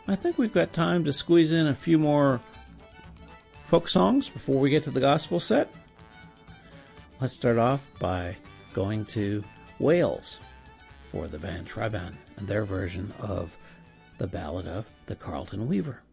I think we've got time to squeeze in a few more folk songs before we get to the gospel set. Let's start off by going to Wales for the band Triban and their version of the Ballad of the Carlton Weaver.